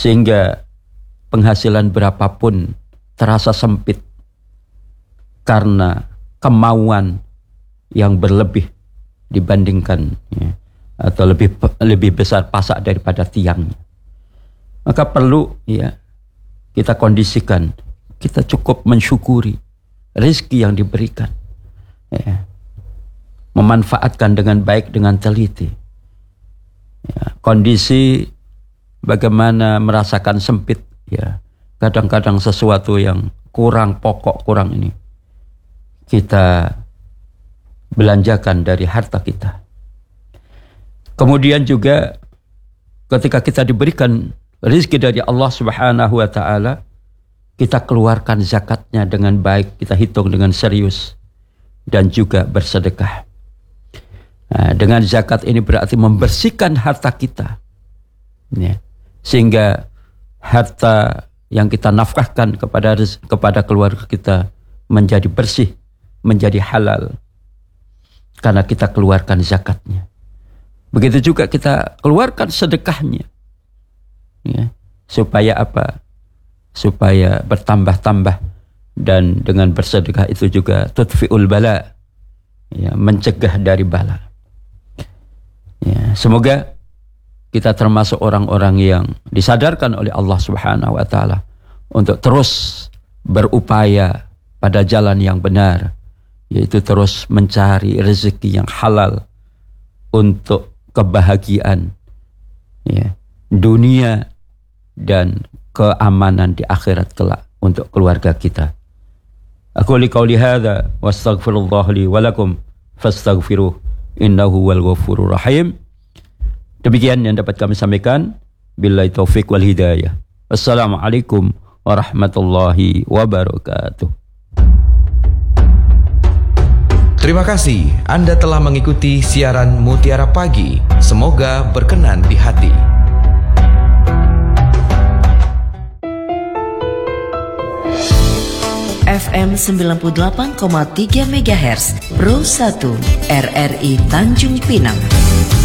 sehingga penghasilan berapapun terasa sempit karena kemauan yang berlebih dibandingkan atau lebih besar pasak daripada tiangnya. Maka perlu kita kondisikan, kita cukup mensyukuri rezeki yang diberikan, memanfaatkan dengan baik, dengan teliti. Kondisi bagaimana merasakan sempit, kadang-kadang sesuatu yang kurang pokok, kurang ini, kita belanjakan dari harta kita. Kemudian juga ketika kita diberikan rezeki dari Allah Subhanahu wa taala, kita keluarkan zakatnya dengan baik, kita hitung dengan serius dan juga bersedekah. Nah, dengan zakat ini berarti membersihkan harta kita, sehingga harta yang kita nafkahkan kepada keluarga kita menjadi bersih, menjadi halal, karena kita keluarkan zakatnya. Begitu juga kita keluarkan sedekahnya, supaya apa? Supaya bertambah-tambah, dan dengan bersedekah itu juga tudfi'ul bala, mencegah dari bala. Semoga kita termasuk orang-orang yang disadarkan oleh Allah Subhanahu wa taala untuk terus berupaya pada jalan yang benar, yaitu terus mencari rezeki yang halal untuk kebahagiaan dunia dan keamanan di akhirat kelak untuk keluarga kita. Aku liqauli hadza wastaghfirullah li wa lakum fastaghfiruh innahu wal ghafurur rahim. Demikian yang dapat kami sampaikan. Billahi taufik wal hidayah. Wassalamualaikum warahmatullahi wabarakatuh. Terima kasih Anda telah mengikuti siaran Mutiara Pagi. Semoga berkenan di hati. FM 98,3 MHz Pro 1 RRI Tanjung Pinang.